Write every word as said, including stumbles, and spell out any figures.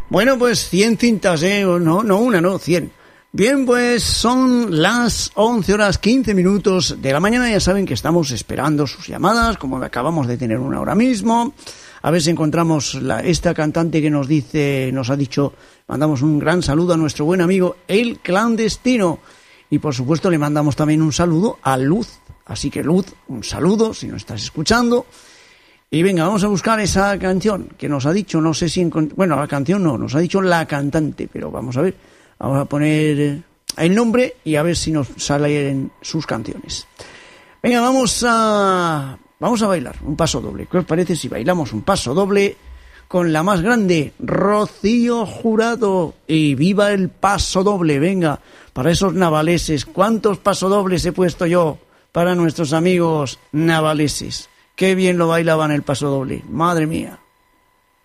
Bueno, pues cien cintas, ¿eh? No, no una, no, cien. Bien, pues son las once horas quince minutos de la mañana. Ya saben que estamos esperando sus llamadas, como acabamos de tener una ahora mismo. A ver si encontramos la, esta cantante que nos dice, nos ha dicho, mandamos un gran saludo a nuestro buen amigo El Clandestino. Y por supuesto le mandamos también un saludo a Luz. Así que Luz, un saludo si nos estás escuchando. Y venga, vamos a buscar esa canción que nos ha dicho, no sé si... Encont- bueno, la canción no, nos ha dicho la cantante, pero vamos a ver. Vamos a poner el nombre y a ver si nos salen sus canciones. Venga, vamos a... Vamos a bailar un paso doble. ¿Qué os parece si bailamos un paso doble con la más grande, Rocío Jurado? Y viva el paso doble, venga, para esos navaleses. ¿Cuántos pasodobles he puesto yo para nuestros amigos navaleses? Qué bien lo bailaban el paso doble, madre mía.